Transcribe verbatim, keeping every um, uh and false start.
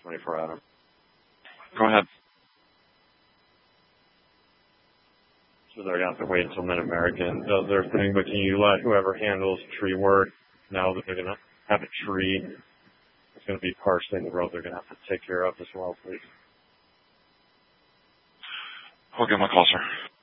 twenty-four hour. Go ahead. So they're going to have to wait until Mid-American does their thing, but can you let whoever handles tree work know that they're going to have a tree that's going to be partially in the road they're going to have to take care of as well, please? I'll give them a call, sir.